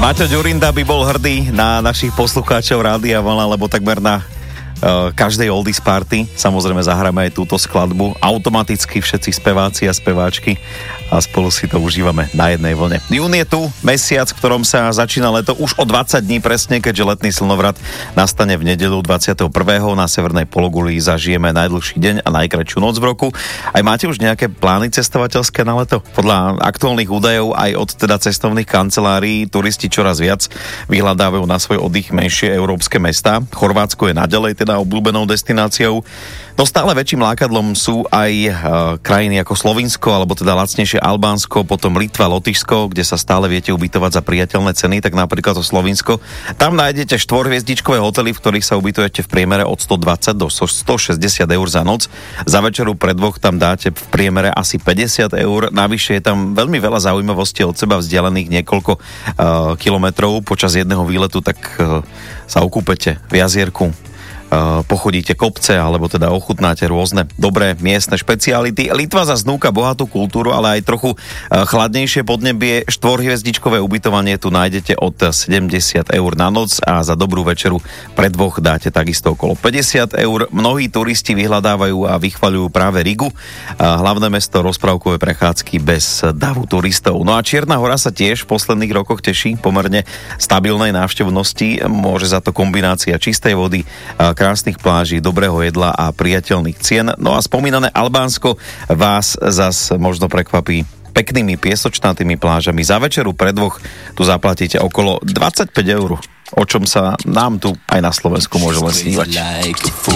Maťo Ďurinda by bol hrdý na našich poslucháčov Rádia Vlna, lebo takmer na každej oldies party samozrejme zahráme aj túto skladbu. Automaticky všetci speváci a speváčky a spolu si to užívame na jednej vlne. Jún je tu, mesiac, v ktorom sa začína leto už o 20 dní presne, keďže letný slnovrat nastane v nedeľu 21. Na severnej pologuli zažijeme najdlhší deň a najkratšiu noc v roku. Aj máte už nejaké plány cestovateľské na leto? Podľa aktuálnych údajov aj od teda cestovných kancelárií turisti čoraz viac vyhľadávajú na svoj oddych menšie európske mestá. Chorvátsko je naďalej teda obľúbenou destináciou. No stále väčším lákadlom sú aj krajiny ako Slovinsko, alebo teda lacnejšie Albánsko, potom Litva, Lotyšsko, kde sa stále viete ubytovať za priateľné ceny, tak napríklad to Slovinsko. Tam nájdete 4-hviezdičkové hotely, v ktorých sa ubytujete v priemere od 120 do 160 eur za noc. Za večeru pre dvoch tam dáte v priemere asi 50 eur. Navyše je tam veľmi veľa zaujímavostí od seba vzdialených niekoľko kilometrov. Počas jedného výletu tak sa okúpete v jazierku, pochodíte kopce, alebo teda ochutnáte rôzne dobré miestne špeciality. Litva zas núka bohatú kultúru, ale aj trochu chladnejšie podnebie. 4-hviezdičkové ubytovanie tu nájdete od 70 eur na noc a za dobrú večeru pre dvoch dáte takisto okolo 50 eur. Mnohí turisti vyhľadávajú a vychvaľujú práve Rigu, hlavné mesto rozprávkové prechádzky bez davu turistov. No a Čierna Hora sa tiež v posledných rokoch teší pomerne stabilnej návštevnosti. Môže za to kombinácia čistej vody, krásnych pláží, dobrého jedla a priateľných cien. No a spomínané Albánsko vás zas možno prekvapí peknými piesočnatými plážami. Za večeru pre dvoch tu zaplatíte okolo 25 eur, o čom sa nám tu aj na Slovensku môže len snívať.